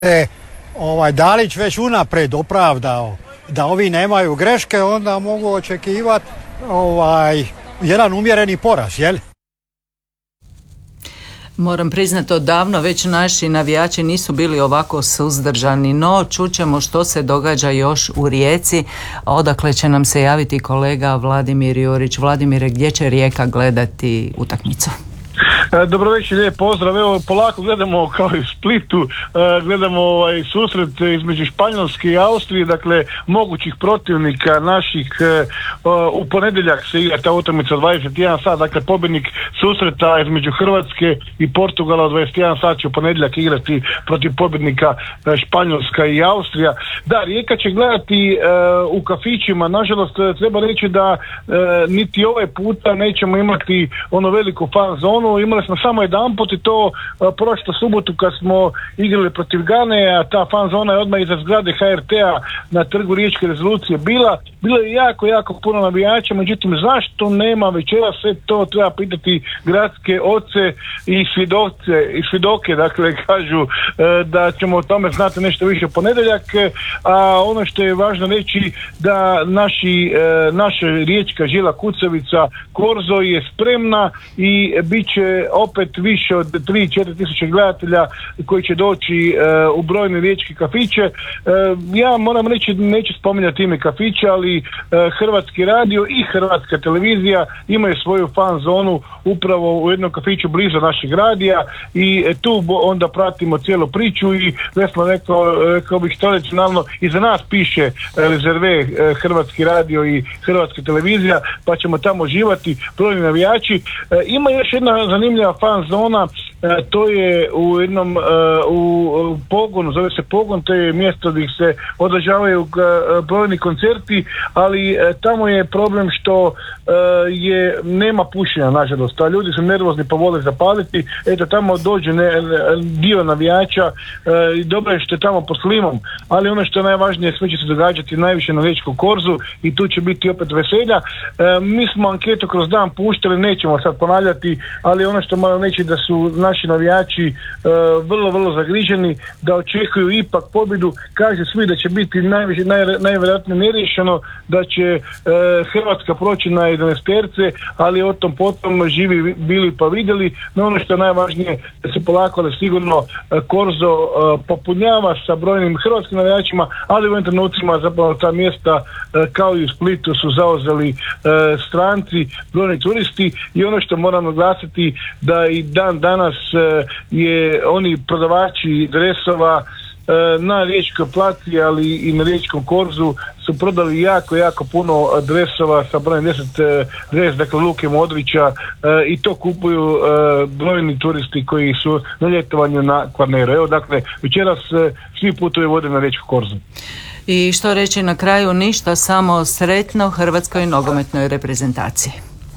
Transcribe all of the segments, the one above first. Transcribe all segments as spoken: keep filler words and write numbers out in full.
E, ovaj Dalić već unaprijed opravdao da ovi nemaju greške, onda mogu očekivati ovaj, jedan umjereni poraz, jel? Moram priznati, odavno već naši navijači nisu bili ovako suzdržani, no čućemo što se događa još u Rijeci, odakle će nam se javiti kolega Vladimir Jurić. Vladimire, gdje će Rijeka gledati utakmicu? Dobro večer, lijep pozdrav. Evo, polako gledamo kao i u Splitu, gledamo ovaj susret između Španjolske i Austrije, dakle mogućih protivnika naših. U ponedjeljak se igra ta utakmica dvadeset jedan sat, dakle pobjednik susreta između Hrvatske i Portugala dvadeset jedan sat će u ponedjeljak igrati protiv pobjednika Španjolska i Austrija. Da, Rijeka će gledati uh, u kafićima. Nažalost, treba reći da uh, niti ovaj puta nećemo imati ono veliku fan zonu. Imali smo samo jedan put i to uh, prošlu subotu kad smo igrali protiv Gane, a ta fan zona je odmah iza zgrade H R T-a na trgu Riječke rezolucije bila. Bilo je jako, jako puno navijača, međutim zašto nema večeras, sve to treba pitati gradske oce i svjedoce, i svjedoke, dakle kažu uh, da ćemo o tome znati nešto više u ponedjeljak, a ono što je važno reći da naši, uh, naša riječka žila kucavica Korzo je spremna i bit će opet više od tri do četiri tisuće gledatelja koji će doći uh, u brojne riječke kafiće. Uh, ja moram reći, neću spominjati ime kafića, ali uh, Hrvatski radio i Hrvatska televizija imaju svoju fan zonu upravo u jednom kafiću blizu našeg radija i uh, tu onda pratimo cijelu priču i već smo rekao, rekao bih tradicionalno, iza nas piše uh, rezerve uh, Hrvatski radio i Hrvatska televizija, pa ćemo tamo živati brojni navijači. Uh, ima još jedna zanimljiva fan zona, e, to je u jednom e, u, u pogonu, zove se Pogon, to je mjesto gdje se održavaju e, brojni koncerti, ali e, tamo je problem što e, je nema pušenja, nažalost, a ljudi su nervozni pa vole zapaliti. Eto, tamo dođe ne, dio navijača e, i dobro je što je tamo pod slimom, ali ono što je najvažnije, sve će se događati najviše na Riječkom korzu i tu će biti opet veselja. E, mi smo anketu kroz dan puštali, nećemo sad ponavljati, ali ono što moram reći da su naši navijači e, vrlo, vrlo zagriženi, da očekuju ipak pobjedu. Kaže svi da će biti najviše, naj, najvjerojatnije neriješeno, da će e, Hrvatska proći na jedanaesterce, ali o tom potom živi bili pa vidjeli. No ono što je najvažnije, da se polako, ali sigurno e, Korzo e, popunjava sa brojnim hrvatskim navijačima, ali u ovim trenucima zapravo ta mjesta e, kao i u Splitu su zauzeli e, stranci, brojni turisti i ono što moram naglasiti da i dan danas e, je oni prodavači dresova e, na Riječkoj placi, ali i na Riječkom korzu su prodali jako, jako puno dresova sa brojem deset e, dres, dakle Luke Modrića, e, i to kupuju e, brojni turisti koji su na ljetovanju na Kvarneru. Evo, dakle, večeras e, svi putuju vode na Riječku korzu. I što reći na kraju, ništa, samo sretno hrvatskoj nogometnoj reprezentaciji.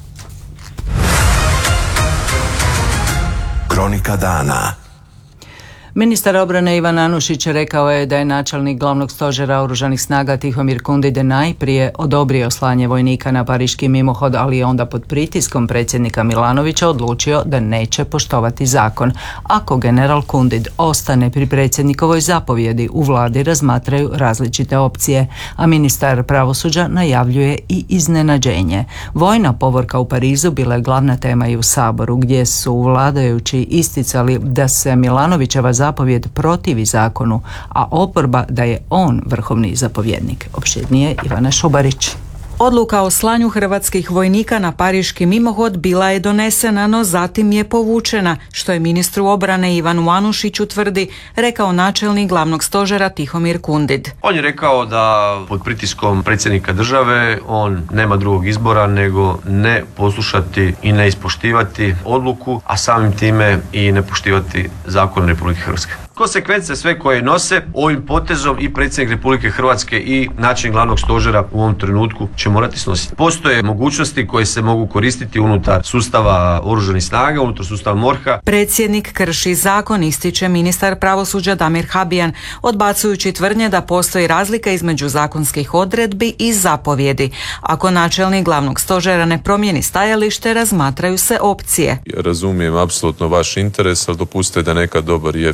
Kronika dana. Ministar obrane Ivan Anušić rekao je da je načelnik glavnog stožera oružanih snaga Tihomir Kundide najprije odobrio slanje vojnika na pariški mimohod, ali je onda pod pritiskom predsjednika Milanovića odlučio da neće poštovati zakon. Ako general Kundid ostane pri predsjednikovoj zapovjedi, u vladi razmatraju različite opcije, a ministar pravosuđa najavljuje i iznenađenje. Vojna povorka u Parizu bila je glavna tema i u Saboru, gdje su vladajući isticali da se Milanovićeva zapovjed protivi zakonu, a oporba da je on vrhovni zapovjednik. Opširnije Ivana Šubarić. Odluka o slanju hrvatskih vojnika na pariški mimohod bila je donesena, no zatim je povučena, što je ministru obrane Ivanu Anušiću tvrdi, rekao načelnik glavnog stožera Tihomir Kundid. On je rekao da pod pritiskom predsjednika države on nema drugog izbora nego ne poslušati i ne ispoštivati odluku, a samim time i ne poštivati zakon Republike Hrvatske. Konsekvence sve koje nose ovim potezom i predsjednik Republike Hrvatske i načelnik glavnog stožera u ovom trenutku će morati snositi. Postoje mogućnosti koje se mogu koristiti unutar sustava oružanih snaga, unutar sustava MORH-a. Predsjednik krši zakon, ističe ministar pravosuđa Damir Habijan, odbacujući tvrdnje da postoji razlika između zakonskih odredbi i zapovjedi. Ako načelnik glavnog stožera ne promijeni stajalište, razmatraju se opcije. Ja razumijem apsolutno vaš interes, ali dopustite da nekad dobar i efekt iz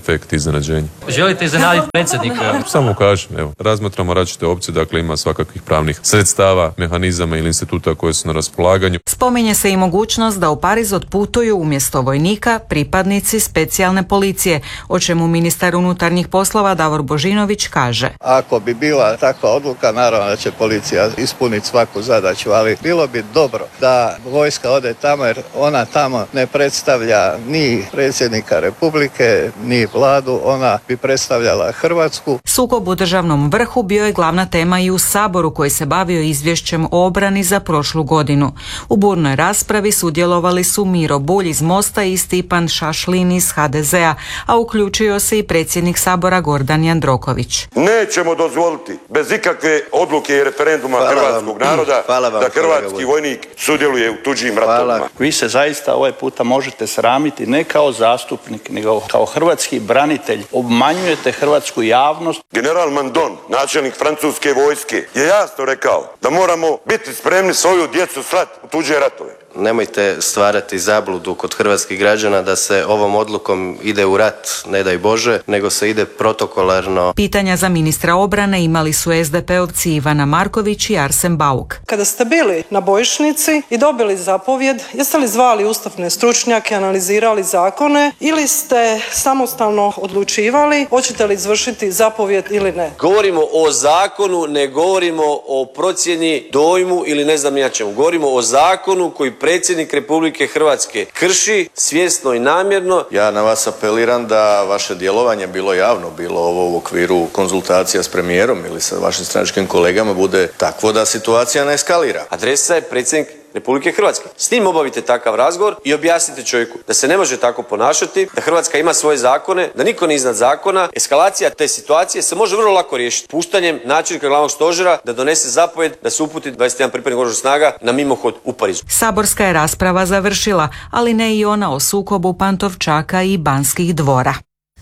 iznenađenje. Želite iznenaditi predsjednika? Samo kažem, evo, razmatramo različite opcije, dakle ima svakakvih pravnih sredstava, mehanizama ili instituta koje su na raspolaganju. Spominje se i mogućnost da u Pariz otputuju umjesto vojnika pripadnici specijalne policije, o čemu ministar unutarnjih poslova Davor Božinović kaže. Ako bi bila takva odluka, naravno da će policija ispuniti svaku zadaću, ali bilo bi dobro da vojska ode tamo jer ona tamo ne predstavlja ni predsjednika Republike, ni vladu, ona bi predstavljala Hrvatsku. Sukob u državnom vrhu bio je glavna tema i u Saboru koji se bavio izvješćem o obrani za prošlu godinu. U burnoj raspravi sudjelovali su Miro Bulj iz Mosta i Stipan Šašlin iz ha de zea, a uključio se i predsjednik Sabora Gordan Jandroković. Nećemo dozvoliti bez ikakve odluke i referenduma hvala hrvatskog vam. naroda vam, da hrvatski vojnik sudjeluje u tuđim ratovima. Vi se zaista ovaj puta možete sramiti ne kao zastupnik, nego kao hrvatski branitelj. Obmanjujete hrvatsku javnost. General Mandon, načelnik francuske vojske, je jasno rekao da moramo biti spremni svoju djecu slati u tuđe ratove. Nemojte stvarati zabludu kod hrvatskih građana da se ovom odlukom ide u rat, ne daj Bože, nego se ide protokolarno. Pitanja za ministra obrane imali su es de pe-ovci Ivana Marković i Arsen Bauk. Kada ste bili na bojišnici i dobili zapovjed, jeste li zvali ustavne stručnjake, analizirali zakone ili ste samostalno odlučivali hoćete li izvršiti zapovjed ili ne? Govorimo o zakonu, ne govorimo o procjeni, dojmu ili ne znam ja čemu. Govorimo o zakonu koji predsjednik Republike Hrvatske krši svjesno i namjerno. Ja na vas apeliram da vaše djelovanje, bilo javno, bilo ovo u okviru konzultacija s premijerom ili sa vašim stranačkim kolegama, bude takvo da situacija ne eskalira. Adresa je predsjednik Republike Hrvatske. S njim obavite takav razgovor i objasnite čovjeku da se ne može tako ponašati, da Hrvatska ima svoje zakone, da niko nije iznad zakona. Eskalacija te situacije se može vrlo lako riješiti puštanjem načelnika glavnog stožera da donese zapovjed da se uputi dvadeset jedan pripadnik oružanih snaga na mimohod u Parizu. Saborska je rasprava završila, ali ne i ona o sukobu Pantovčaka i Banskih dvora.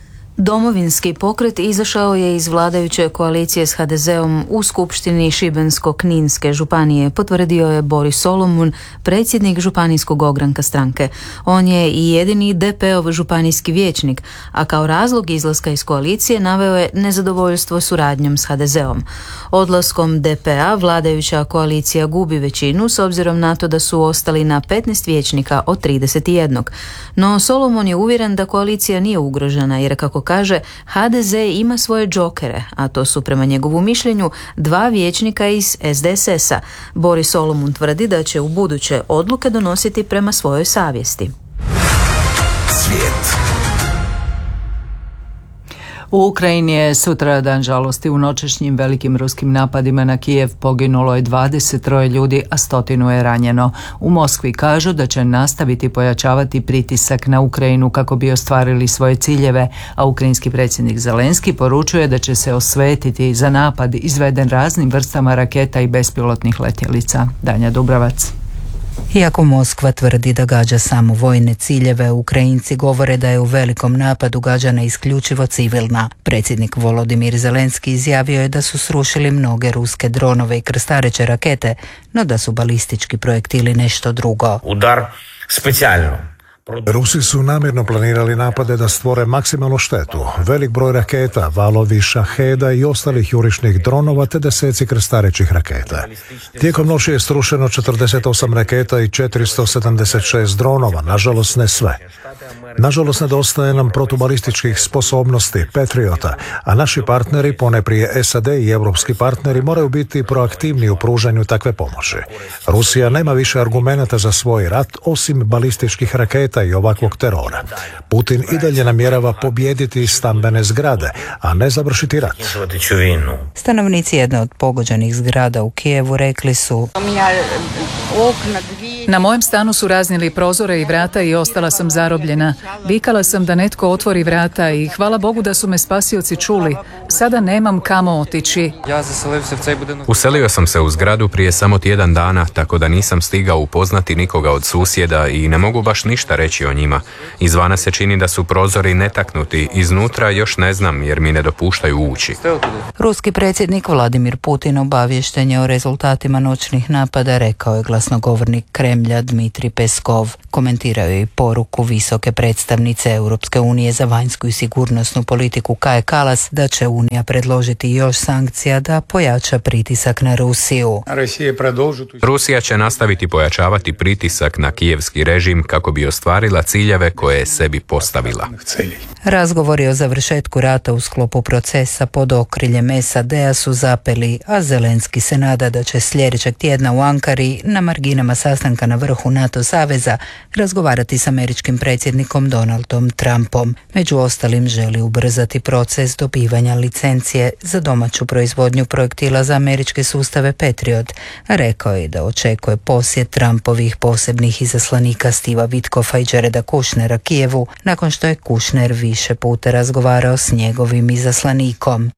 Domovinski pokret izašao je iz vladajuće koalicije s ha de zeom u skupštini Šibensko-kninske županije, potvrdio je Boris Solomun, predsjednik županijskog ogranka stranke. On je i jedini de pe-ov županijski vijećnik, a kao razlog izlaska iz koalicije naveo je nezadovoljstvo suradnjom s ha de zeom. Odlaskom de pe-a vladajuća koalicija gubi većinu s obzirom na to da su ostali na petnaest vijećnika od trideset jedan. No Solomon je uvjeren da koalicija nije ugrožena jer, kako kaže, ha de ze ima svoje džokere, a to su prema njegovu mišljenju dva vijećnika iz es de es es-a. Boris Solomon tvrdi da će u buduće odluke donositi prema svojoj savjesti. Svijet. U Ukrajini je sutra dan žalosti. U noćešnjim velikim ruskim napadima na Kijev poginulo je dvadeset tri ljudi, a stotinu je ranjeno. U Moskvi kažu da će nastaviti pojačavati pritisak na Ukrajinu kako bi ostvarili svoje ciljeve, a ukrajinski predsjednik Zelenski poručuje da će se osvetiti za napad izveden raznim vrstama raketa i bespilotnih letjelica. Danja Dubravac. Iako Moskva tvrdi da gađa samo vojne ciljeve, Ukrajinci govore da je u velikom napadu gađana isključivo civilna. Predsjednik Volodimir Zelenski izjavio je da su srušili mnoge ruske dronove i krstareće rakete, no da su balistički projektili nešto drugo. Udar specijalno. Rusi su namjerno planirali napade da stvore maksimalnu štetu. Velik broj raketa, valovi šaheda i ostalih jurišnih dronova te deseci krstarećih raketa. Tijekom noći je strušeno četrdeset osam raketa i četiristo sedamdeset šest dronova, nažalost ne sve. Nažalost nedostaje nam protubalističkih sposobnosti Patriota, a naši partneri, poneprije es a de i europski partneri, moraju biti proaktivni u pružanju takve pomoći. Rusija nema više argumenata za svoj rat osim balističkih raketa i ovakvog terora. Putin i dalje namjerava pobijediti stambene zgrade, a ne završiti rat. Stanovnici jedne od pogođenih zgrada u Kijevu rekli su: na mojem stanu su raznijeli prozore i vrata i ostala sam zarobljena. Vikala sam da netko otvori vrata i hvala Bogu da su me spasioci čuli. Sada nemam kamo otići. Uselio sam se u zgradu prije samo tjedan dana, tako da nisam stigao upoznati nikoga od susjeda i ne mogu baš ništa reći o njima. Izvana se čini da su prozori netaknuti, iznutra još ne znam jer mi ne dopuštaju ući. Ruski predsjednik Vladimir Putin obaviješten je o rezultatima noćnih napada, rekao je glasnogovornik Kremlja Dmitrij Peskov. Komentirao je i poruku visoke predstavnice predstavnice Europske unije za vanjsku i sigurnosnu politiku Kaja Kallas da će Unija predložiti još sankcija da pojača pritisak na Rusiju. Rusija će nastaviti pojačavati pritisak na kijevski režim kako bi ostvarila ciljeve koje je sebi postavila. Razgovori o završetku rata u sklopu procesa pod okriljem S A D-a su zapeli, a Zelenski se nada da će sljedećeg tjedna u Ankari na marginama sastanka na vrhu NATO saveza razgovarati s američkim predsjednikom Donaldom Trumpom. Među ostalim želi ubrzati proces dobivanja licencije za domaću proizvodnju projektila za američke sustave Patriot. Rekao je da očekuje posjet Trumpovih posebnih izaslanika Steva Witkoffa i Jareda Kushnera Kijevu nakon što je Kushner više puta razgovarao s njegovim izaslanikom.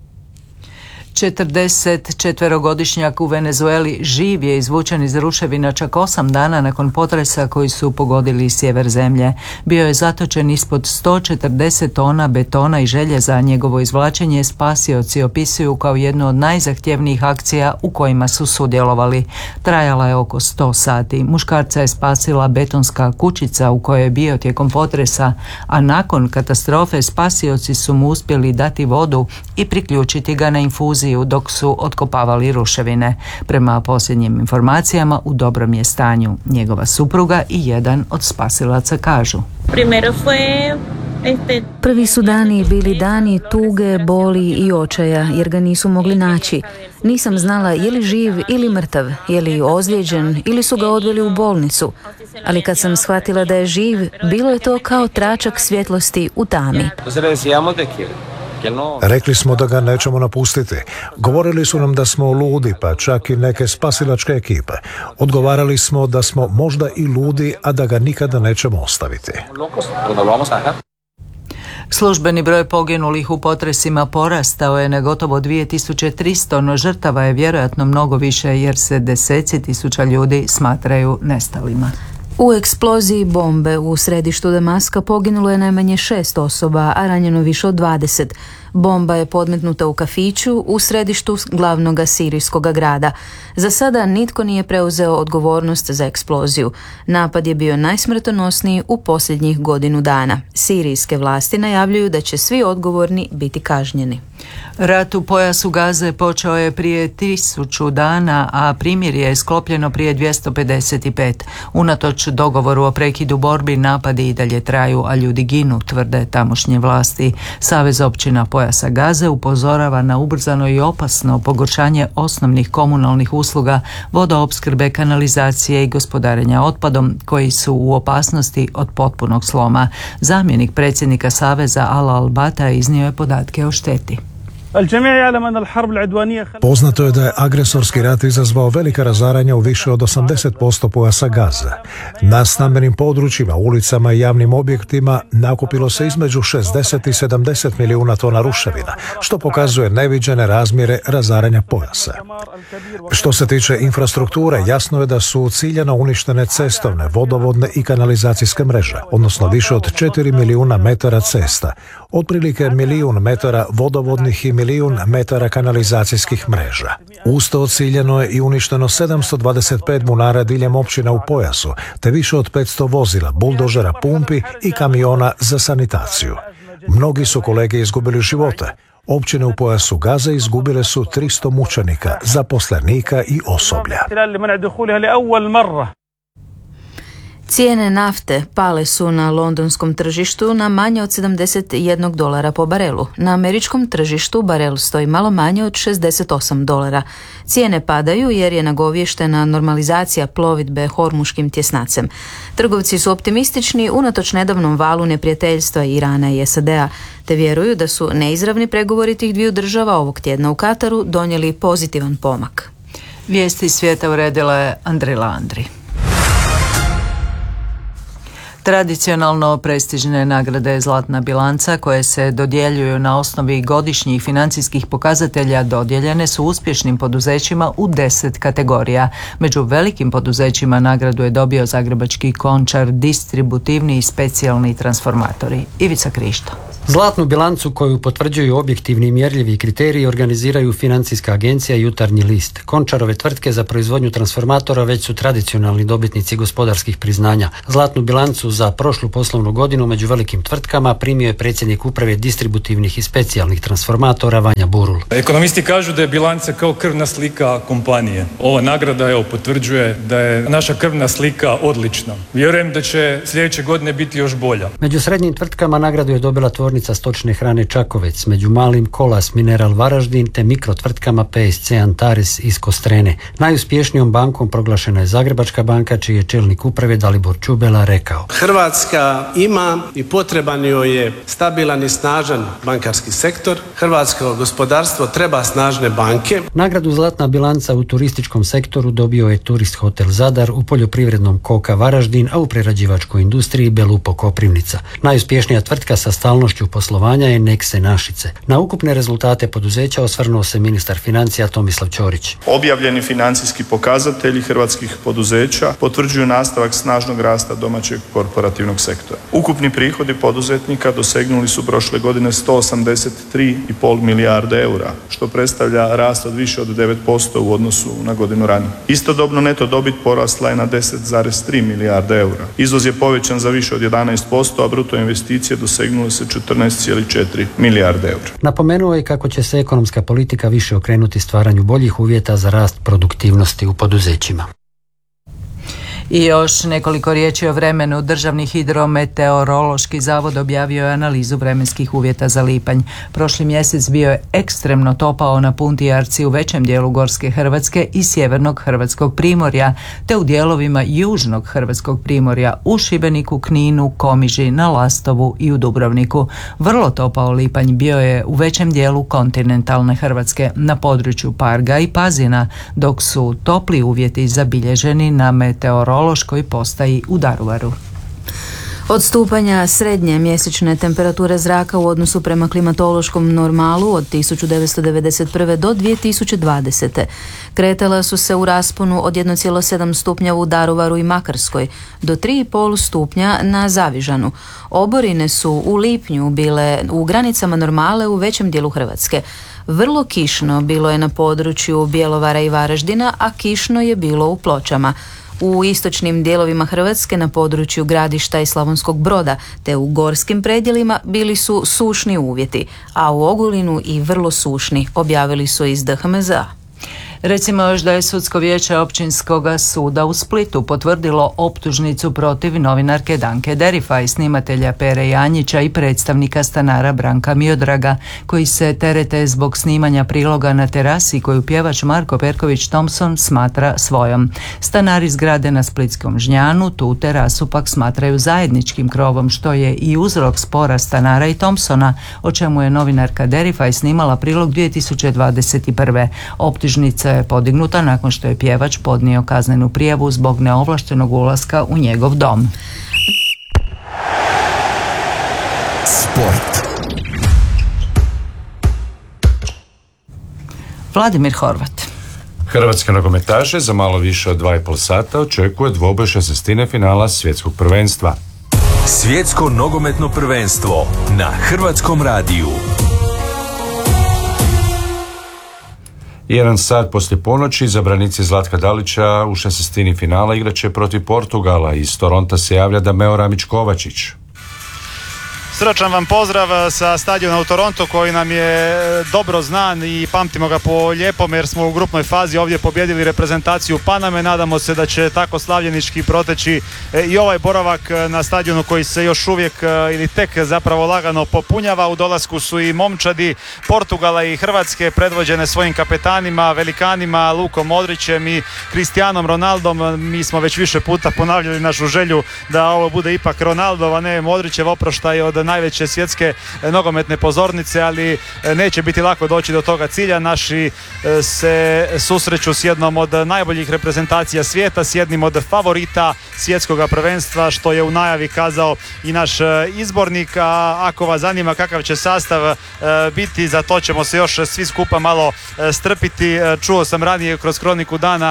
četrdesetčetverogodišnjak u Venezueli živ je izvučen iz ruševina čak osam dana nakon potresa koji su pogodili sjever zemlje. Bio je zatočen ispod sto četrdeset tona betona i željeza. Njegovo izvlačenje spasioci opisuju kao jednu od najzahtjevnijih akcija u kojima su sudjelovali. Trajala je oko sto sati. Muškarca je spasila betonska kućica u kojoj je bio tijekom potresa, a nakon katastrofe spasioci su mu uspjeli dati vodu i priključiti ga na infuziju dok su otkopavali ruševine. Prema posljednjim informacijama u dobrom je stanju. Njegova supruga i jedan od spasilaca kažu. Prvi su dani bili dani tuge, boli i očaja jer ga nisu mogli naći. Nisam znala je li živ ili mrtav, je li ozlijeđen ili su ga odveli u bolnicu. Ali kad sam shvatila da je živ, bilo je to kao tračak svjetlosti u tami. Rekli smo da ga nećemo napustiti. Govorili su nam da smo ludi, pa čak i neke spasilačke ekipe. Odgovarali smo da smo možda i ludi, a da ga nikada nećemo ostaviti. Službeni broj poginulih u potresima porastao je na gotovo dvije tisuće tristo, no žrtava je vjerojatno mnogo više jer se deseci tisuća ljudi smatraju nestalima. U eksploziji bombe u središtu Damaska poginulo je najmanje šest osoba, a ranjeno više od dvadeset. Bomba je podmetnuta u kafiću u središtu glavnog sirijskog grada. Za sada nitko nije preuzeo odgovornost za eksploziju. Napad je bio najsmrtonosniji u posljednjih godinu dana. Sirijske vlasti najavljuju da će svi odgovorni biti kažnjeni. Rat u pojasu Gaze počeo je prije tisuću dana, a primirje je sklopljeno prije dvjesto pedeset pet. Unatoč dogovoru o prekidu borbi, napadi i dalje traju, a ljudi ginu, tvrde tamošnje vlasti. Savez općina pojasa Gaze upozorava na ubrzano i opasno pogoršanje osnovnih komunalnih usluga, vodoopskrbe, kanalizacije i gospodarenja otpadom, koji su u opasnosti od potpunog sloma. Zamjenik predsjednika Saveza Ala Al-Bata iznio je podatke o šteti. Poznato je da je agresorski rat izazvao velika razaranja u više od osamdeset posto pojasa Gaze. Na stambenim područjima, ulicama i javnim objektima nakupilo se između šezdeset i sedamdeset milijuna tona ruševina, što pokazuje neviđene razmjere razaranja pojasa. Što se tiče infrastrukture, jasno je da su ciljano uništene cestovne, vodovodne i kanalizacijske mreže, odnosno više od četiri milijuna metara cesta, otprilike milijun metara vodovodnih i milijun metara kanalizacijskih mreža. Uz to ciljano je i uništeno sedamsto dvadeset pet bunara diljem općina u pojasu, te više od petsto vozila, buldožera, pumpi i kamiona za sanitaciju. Mnogi su kolege izgubili živote. Općine u pojasu Gaze izgubile su tristo mučenika, zaposlenika i osoblja. Cijene nafte pale su na londonskom tržištu na manje od sedamdeset jedan dolara po barelu. Na američkom tržištu barel stoji malo manje od šezdeset osam dolara. Cijene padaju jer je nagovještena normalizacija plovidbe hormuškim tjesnacem. Trgovci su optimistični unatoč nedavnom valu neprijateljstva Irana i S A D-a, te vjeruju da su neizravni pregovori tih dviju država ovog tjedna u Kataru donijeli pozitivan pomak. Vijesti svijeta uredila je Andrila Andri. Tradicionalno prestižne nagrade Zlatna bilanca koje se dodjeljuju na osnovi godišnjih financijskih pokazatelja dodijeljene su uspješnim poduzećima u deset kategorija. Među velikim poduzećima nagradu je dobio Zagrebački Končar, distributivni i specijalni transformatori. Ivica Krišto. Zlatnu bilancu koju potvrđuju objektivni i mjerljivi kriteriji organiziraju Financijska agencija i Jutarnji list. Končarove tvrtke za proizvodnju transformatora već su tradicionalni dobitnici gospodarskih priznanja. Zlatnu bilancu za prošlu poslovnu godinu među velikim tvrtkama primio je predsjednik uprave distributivnih i specijalnih transformatora Vanja Burul. Ekonomisti kažu da je bilanca kao krvna slika kompanije. Ova nagrada evo potvrđuje da je naša krvna slika odlična. Vjerujem da će sljedeće godine biti još bolja. Među srednjim tvrtkama nagradu je dobila tvornica stočne hrane Čakovec, među malim Kolas Mineral Varaždin te mikrotvrtkama P S C Antares iz Kostrene. Najuspješnijom bankom proglašena je Zagrebačka banka, čiji je čelnik uprave Dalibor Čubela rekao: Hrvatska ima i potreban joj je stabilan i snažan bankarski sektor. Hrvatsko gospodarstvo treba snažne banke. Nagradu Zlatna bilanca u turističkom sektoru dobio je Turist Hotel Zadar, u poljoprivrednom Koka Varaždin, a u prerađivačkoj industriji Belupo Koprivnica. Najuspješnija tvrtka sa stalnošću poslovanja je Nekse Našice. Na ukupne rezultate poduzeća osvrnuo se ministar financija Tomislav Ćorić. Objavljeni financijski pokazatelji hrvatskih poduzeća potvrđuju nastavak snažnog rasta domaćeg korporativnog sektora. Ukupni prihodi poduzetnika dosegnuli su prošle godine sto osamdeset tri i pol milijarde eura, što predstavlja rast od više od devet posto u odnosu na godinu ranije. Istodobno neto dobit porasla je na deset zarez tri milijarde eura. Izvoz je povećan za više od jedanaest posto, a bruto investicije dosegnule se četrnaest zarez četiri milijarde eura. Napomenuo je kako će se ekonomska politika više okrenuti stvaranju boljih uvjeta za rast produktivnosti u poduzećima. I još nekoliko riječi o vremenu. Državni hidrometeorološki zavod objavio je analizu vremenskih uvjeta za lipanj. Prošli mjesec bio je ekstremno topao na Punti Jarci u većem dijelu Gorske Hrvatske i sjevernog Hrvatskog primorja, te u dijelovima južnog Hrvatskog primorja, u Šibeniku, Kninu, Komiži, na Lastovu i u Dubrovniku. Vrlo topao lipanj bio je u većem dijelu kontinentalne Hrvatske, na području Parga i Pazina, dok su topli uvjeti zabilježeni na meteorološkoj postaji u Daruvaru. Od stupanja srednje mjesečne temperature zraka u odnosu prema klimatološkom normalu od tisuću devetsto devedeset prve do dvije tisuće dvadesete kretala su se u rasponu od jedan zarez sedam stupnja u Daruvaru i Makarskoj do tri zarez pet stupnja na Zavižanu. Oborine su u lipnju bile u granicama normale u većem dijelu Hrvatske. Vrlo kišno bilo je na području Bjelovara i Varaždina, a kišno je bilo u Pločama. U istočnim dijelovima Hrvatske na području Gradišta i Slavonskog Broda te u gorskim predjelima bili su sušni uvjeti, a u Ogulinu i vrlo sušni, objavili su iz D H M Z A. Recimo još da je Sudsko vijeće Općinskog suda u Splitu potvrdilo optužnicu protiv novinarke Danke Derifaj, snimatelja Pere Janjića i predstavnika stanara Branka Miodraga, koji se terete zbog snimanja priloga na terasi koju pjevač Marko Perković Thompson smatra svojom. Stanari zgrade na Splitskom Žnjanu tu terasu pak smatraju zajedničkim krovom, što je i uzrok spora stanara i Thompsona, o čemu je novinarka Derifaj snimala prilog dvije tisuće dvadeset prve. Optužnica je podignuta nakon što je pjevač podnio kaznenu prijavu zbog neovlaštenog ulaska u njegov dom. Sport. Vladimir Horvat. Hrvatske nogometaše za malo više od dva i pol sata očekuje dvoboj šestnestine finala svjetskog prvenstva. Svjetsko nogometno prvenstvo na Hrvatskom radiju. Jedan sat poslije ponoći izabranici Zlatka Dalića u šestnestini finala igraće protiv Portugala. Iz Toronta se javlja Dameo Ramić-Kovačić. Srdačan vam pozdrav sa stadiona u Torontu koji nam je dobro znan i pamtimo ga po lijepom jer smo u grupnoj fazi ovdje pobjedili reprezentaciju Paname. Nadamo se da će tako slavljenički proteći i ovaj boravak na stadionu koji se još uvijek ili tek zapravo lagano popunjava. U dolasku su i momčadi Portugala i Hrvatske predvođene svojim kapetanima, velikanima Lukom Modrićem i Cristianom Ronaldom. Mi smo već više puta ponavljali našu želju da ovo bude ipak Ronaldov, a ne Modrićev oproštaj od najveće svjetske nogometne pozornice, ali neće biti lako doći do toga cilja. Naši se susreću s jednom od najboljih reprezentacija svijeta, s jednim od favorita svjetskog prvenstva, što je u najavi kazao i naš izbornik. A ako vas zanima kakav će sastav biti, za to ćemo se još svi skupa malo strpiti. Čuo sam ranije kroz kroniku dana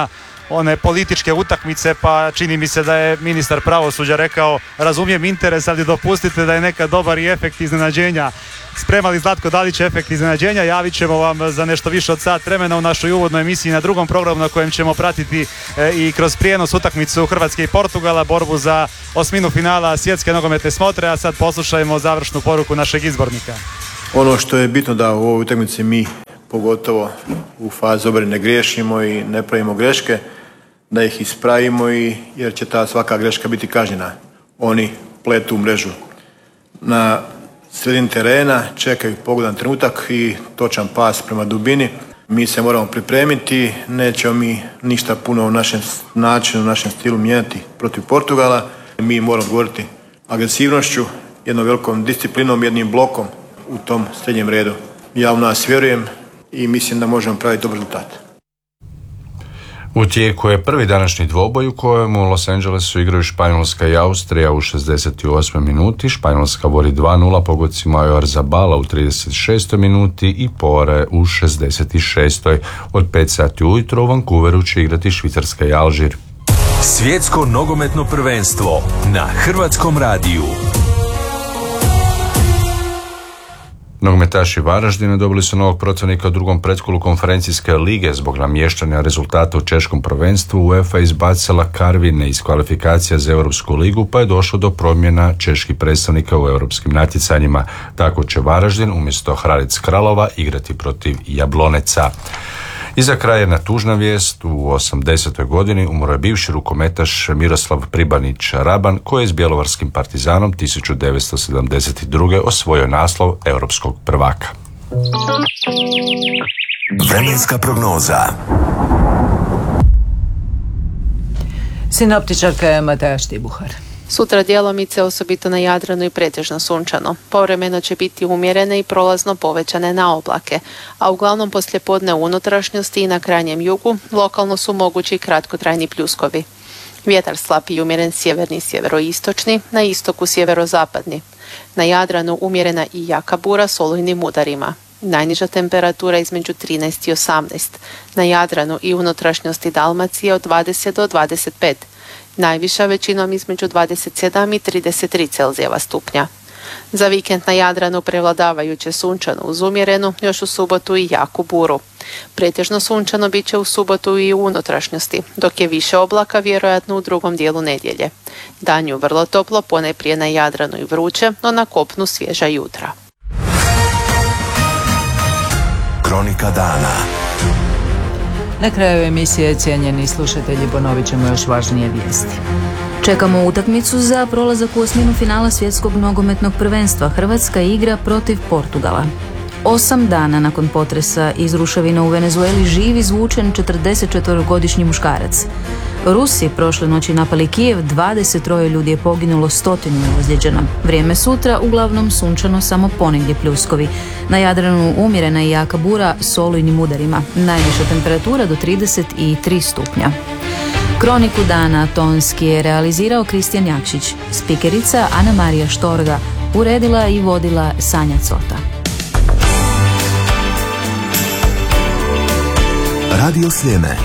one političke utakmice, pa čini mi se da je ministar pravosuđa rekao razumijem interes, ali dopustite da je neka dobar i efekt iznenađenja. Spremali Zlatko Dalić efekt iznenađenja, javit ćemo vam za nešto više od sat vremena u našoj uvodnoj emisiji na drugom programu na kojem ćemo pratiti e, i kroz prijenos utakmicu Hrvatske i Portugala, borbu za osminu finala svjetske nogometne smotre, a sad poslušajmo završnu poruku našeg izbornika. Ono što je bitno da u ovoj utakmici mi, pogotovo u fazi obrane, ne griješimo i ne pravimo greške, da ih ispravimo, i, jer će ta svaka greška biti kažnjena. Oni pletu mrežu na sredini terena, čekaju pogodan trenutak i točan pas prema dubini. Mi se moramo pripremiti, nećemo mi ništa puno u našem načinu, u našem stilu mijenjati protiv Portugala. Mi moramo govoriti agresivnošću, jednom velikom disciplinom, jednim blokom u tom srednjem redu. Ja u nas vjerujem i mislim da možemo praviti dobar rezultat. U tijeku je prvi današnji dvoboj u kojem u Los Angelesu igraju Španjolska i Austrija u šezdeset osmoj minuti. Španjolska vodi dva nula pogodcima Oyarzabala u trideset šestoj minuti i Pore u šezdeset šestoj Od pet sati ujutro u Vancouveru će igrati Švicarska i Alžir. Svjetsko nogometno prvenstvo na Hrvatskom radiju. Nogometaši Varaždina dobili su novog protivnika u drugom pretkolu konferencijske lige zbog namještanja rezultata u češkom prvenstvu. UEFA izbacila Karvine iz kvalifikacija za Europsku ligu, pa je došlo do promjena čeških predstavnika u europskim natjecanjima. Tako će Varaždin umjesto Hradec Kralova igrati protiv Jabloneca. I za kraj jedna tužna vijest. U osamdesetoj godini umro je bivši rukometaš Miroslav Pribanić-Raban, koji je s bjelovarskim Partizanom tisuću devetsto sedamdeset druge osvojio naslov europskog prvaka. Vremenska prognoza. Sinoptičarka je Mateja Štibuhar. Sutra djelomice, osobito na Jadranu, i pretežno sunčano. Povremeno će biti umjerene i prolazno povećane na oblake, a uglavnom poslijepodne u unutrašnjosti i na krajnjem jugu lokalno su mogući kratkotrajni pljuskovi. Vjetar slab i umjeren sjeverni i sjeveroistočni, na istoku sjeverozapadni. Na Jadranu umjerena i jaka bura s olujnim udarima. Najniža temperatura između trinaest i osamnaest. Na Jadranu i unutrašnjosti Dalmacije od dvadeset do dvadeset pet. Najviša većinom između dvadeset sedam i trideset tri Celzijeva stupnja. Za vikend na Jadranu prevladavajuće sunčano uz umjerenu, još u subotu i jaku buru. Pretežno sunčano bit će u subotu i u unutrašnjosti, dok je više oblaka vjerojatno u drugom dijelu nedjelje. Danju vrlo toplo, ponajprije na Jadranu i vruće, no na kopnu svježa jutra. Kronika dana. Na kraju emisije, cijenjeni slušatelji, ponovit ćemo još važnije vijesti. Čekamo utakmicu za prolazak u osminu finala svjetskog nogometnog prvenstva. Hrvatska igra protiv Portugala. Osam dana nakon potresa iz ruševina u Venezueli živ izvučen četrdesetčetverogodišnji muškarac. Rusi prošle noći napali Kijev, dvadeset tri ljudi je poginulo, stotinu je ozlijeđeno. Vrijeme sutra uglavnom sunčano, samo ponegdje pljuskovi. Na Jadranu umjerena i jaka bura s olujnim udarima. Najviša temperatura do trideset tri stupnja. Kroniku dana tonski je realizirao Kristijan Jakšić. Spikerica Ana Marija Štorga, uredila i vodila Sanja Cota. Radio Sljeme.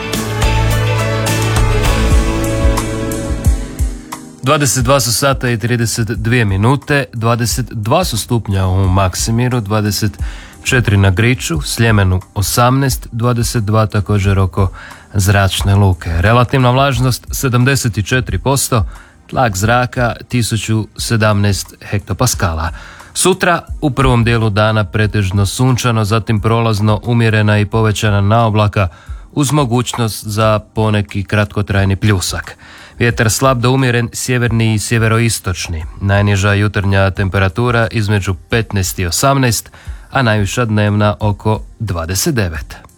dvadeset dva su sata i trideset dvije minute, dvadeset dva su stupnja u Maksimiru, dvadeset četiri na Griču, Sljemenu osamnaest, dvadeset dva također oko Zračne luke. Relativna vlažnost sedamdeset četiri posto, tlak zraka tisuću sedamnaest hektopaskala. Sutra u prvom dijelu dana pretežno sunčano, zatim prolazno umjerena i povećana naoblaka uz mogućnost za poneki kratkotrajni pljusak. Vjetar slab do umjeren sjeverni i sjeveroistočni. Najniža jutarnja temperatura između petnaest i osamnaest, a najviša dnevna oko dvadeset devet.